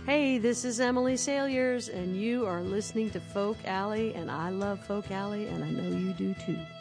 Hey, this is Emily Salyers, and you are listening to Folk Alley, and I love Folk Alley, and I know you do too.